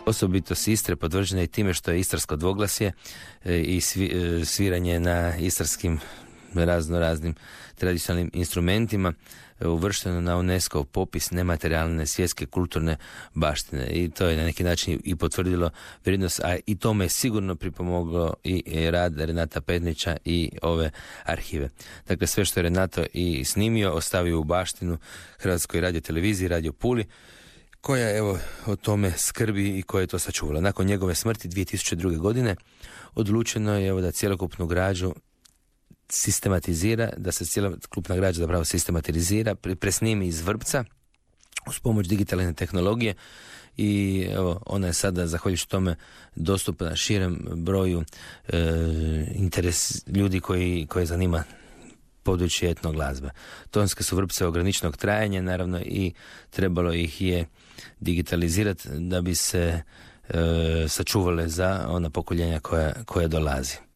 Osobitost Istre potvrđena i time što je istarsko dvoglasje i sviranje na istarskim raznim tradicionalnim instrumentima uvršteno na UNESCO popis nematerijalne svjetske kulturne baštine i to je na neki način i potvrdilo vrijednost, a i tome je sigurno pripomoglo i rad Renata Pednića i ove arhive. Dakle, sve što je Renato i snimio ostavio u baštinu Hrvatskoj radioteleviziji, Radio Puli, koja evo o tome skrbi i koja je to sačuvala. Nakon njegove smrti 2002. godine odlučeno je evo da cjelokupnu građu sistematizira, da se cjelokupna građa zapravo sistematizira, presnimi iz vrpca uz pomoć digitalne tehnologije i evo ona je sada zahvaljujući tome dostupna širem broju interes ljudi koje zanima područje etno glazbe. Tonske su vrpce ograničenog trajanja, naravno, i trebalo ih je digitalizirati da bi se sačuvale za ona pokoljenja koja dolazi.